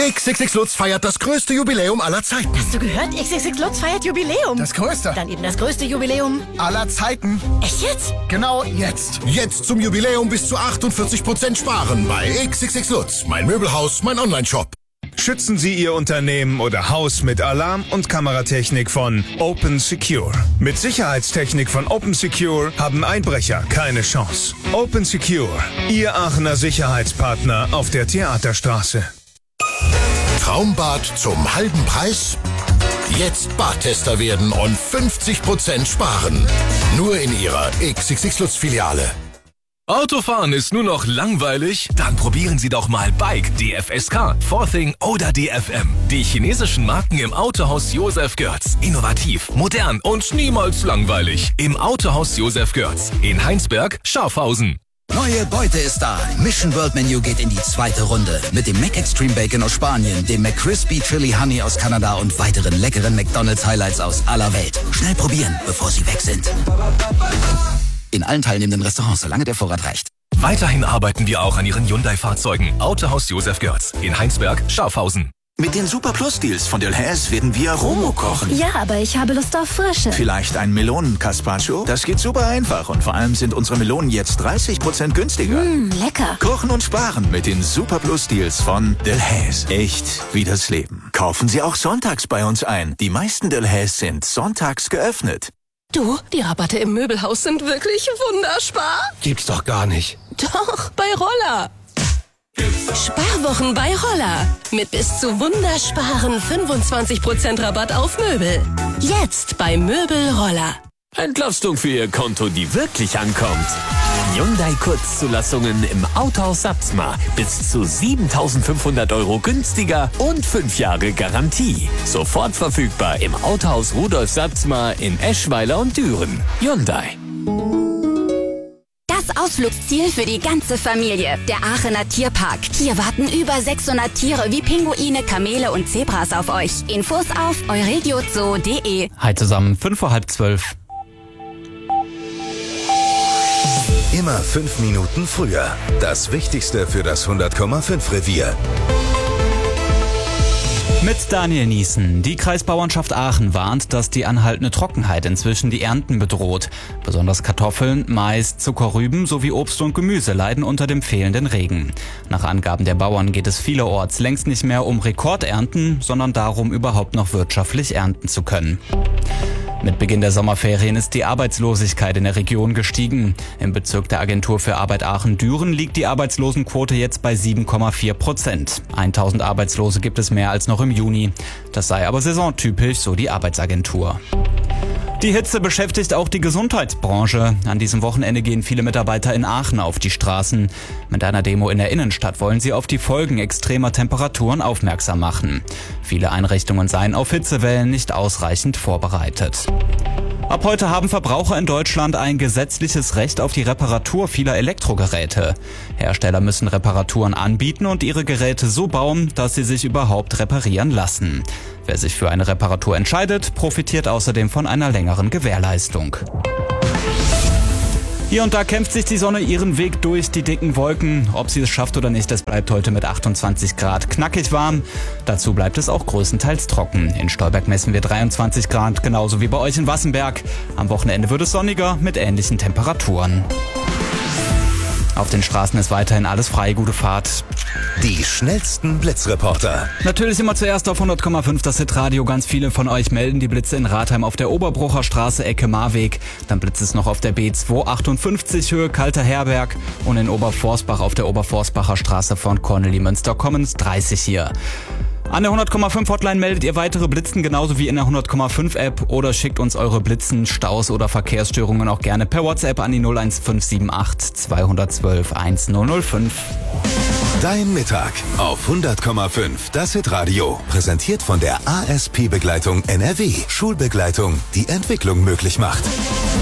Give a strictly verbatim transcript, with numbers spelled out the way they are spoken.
X X X Lutz feiert das größte Jubiläum aller Zeiten. Hast du gehört? X X X Lutz feiert Jubiläum. Das größte? Dann eben das größte Jubiläum aller Zeiten. Echt jetzt? Genau jetzt. Jetzt zum Jubiläum bis zu achtundvierzig Prozent sparen bei X X X Lutz. Mein Möbelhaus, mein Onlineshop. Schützen Sie Ihr Unternehmen oder Haus mit Alarm- und Kameratechnik von Open Secure. Mit Sicherheitstechnik von Open Secure haben Einbrecher keine Chance. Open Secure, Ihr Aachener Sicherheitspartner auf der Theaterstraße. Traumbad zum halben Preis? Jetzt Badtester werden und fünfzig Prozent sparen. Nur in Ihrer X X X Lutz Filiale. Autofahren ist nur noch langweilig? Dann probieren Sie doch mal Bike, D F S K, Forthing oder D F M. Die chinesischen Marken im Autohaus Josef Görz. Innovativ, modern und niemals langweilig. Im Autohaus Josef Görz. In Heinsberg, Schafhausen. Neue Beute ist da. Mission World Menu geht in die zweite Runde. Mit dem Mac Extreme Bacon aus Spanien, dem McCrispy Chili Honey aus Kanada und weiteren leckeren McDonald's Highlights aus aller Welt. Schnell probieren, bevor sie weg sind. In allen teilnehmenden Restaurants, solange der Vorrat reicht. Weiterhin arbeiten wir auch an Ihren Hyundai-Fahrzeugen. Autohaus Josef Görz. In Heinsberg, Schafhausen. Mit den Super Plus Deals von Delhaize werden wir Romo kochen. Ja, aber ich habe Lust auf Frische. Vielleicht ein Melonen-Carpaccio? Das geht super einfach und vor allem sind unsere Melonen jetzt dreißig Prozent günstiger. Mm, lecker. Kochen und sparen mit den Super Plus Deals von Delhaize. Echt wie das Leben. Kaufen Sie auch sonntags bei uns ein. Die meisten Delhaize sind sonntags geöffnet. Du, die Rabatte im Möbelhaus sind wirklich wunderspar. Gibt's doch gar nicht. Doch, bei Roller. Sparwochen bei Roller. Mit bis zu wundersparen fünfundzwanzig Prozent Rabatt auf Möbel. Jetzt bei Möbel Roller. Entlastung für Ihr Konto, die wirklich ankommt. Hyundai Kurzzulassungen im Autohaus Sapsmar. Bis zu siebentausendfünfhundert Euro günstiger und fünf Jahre Garantie. Sofort verfügbar im Autohaus Rudolf Sapsmar in Eschweiler und Düren. Hyundai. Das Ausflugsziel für die ganze Familie, der Aachener Tierpark. Hier warten über sechshundert Tiere wie Pinguine, Kamele und Zebras auf euch. Infos auf euregiozoo punkt de. Hi zusammen, fünf vor halb zwölf. Immer fünf Minuten früher. Das Wichtigste für das hundert Komma fünf Revier. Mit Daniel Niesen. Die Kreisbauernschaft Aachen warnt, dass die anhaltende Trockenheit inzwischen die Ernten bedroht. Besonders Kartoffeln, Mais, Zuckerrüben sowie Obst und Gemüse leiden unter dem fehlenden Regen. Nach Angaben der Bauern geht es vielerorts längst nicht mehr um Rekordernten, sondern darum, überhaupt noch wirtschaftlich ernten zu können. Mit Beginn der Sommerferien ist die Arbeitslosigkeit in der Region gestiegen. Im Bezirk der Agentur für Arbeit Aachen-Düren liegt die Arbeitslosenquote jetzt bei sieben Komma vier Prozent. tausend Arbeitslose gibt es mehr als noch im Juni. Das sei aber saisontypisch, so die Arbeitsagentur. Die Hitze beschäftigt auch die Gesundheitsbranche. An diesem Wochenende gehen viele Mitarbeiter in Aachen auf die Straßen. Mit einer Demo in der Innenstadt wollen sie auf die Folgen extremer Temperaturen aufmerksam machen. Viele Einrichtungen seien auf Hitzewellen nicht ausreichend vorbereitet. Ab heute haben Verbraucher in Deutschland ein gesetzliches Recht auf die Reparatur vieler Elektrogeräte. Hersteller müssen Reparaturen anbieten und ihre Geräte so bauen, dass sie sich überhaupt reparieren lassen. Wer sich für eine Reparatur entscheidet, profitiert außerdem von einer längeren Gewährleistung. Hier und da kämpft sich die Sonne ihren Weg durch die dicken Wolken. Ob sie es schafft oder nicht, es bleibt heute mit achtundzwanzig Grad knackig warm. Dazu bleibt es auch größtenteils trocken. In Stolberg messen wir dreiundzwanzig Grad, genauso wie bei euch in Wassenberg. Am Wochenende wird es sonniger mit ähnlichen Temperaturen. Auf den Straßen ist weiterhin alles frei, gute Fahrt. Die schnellsten Blitzreporter. Natürlich immer zuerst auf hundert Komma fünf das Hitradio. Ganz viele von euch melden die Blitze in Ratheim auf der Oberbrucher Straße, Ecke Marweg. Dann blitzt es noch auf der B zweihundertachtundfünfzig Höhe Kalter Herberg und in Oberforstbach auf der Oberforstbacher Straße von Cornelie Münster Commons dreißig hier. An der hundert Komma fünf Hotline meldet ihr weitere Blitzen, genauso wie in der hundert Komma fünf App, oder schickt uns eure Blitzen, Staus oder Verkehrsstörungen auch gerne per WhatsApp an die null eins fünf sieben acht zwei eins zwei eins null null fünf. Dein Mittag auf hundert Komma fünf, das Hitradio. Präsentiert von der A S P-Begleitung N R W. Schulbegleitung, die Entwicklung möglich macht.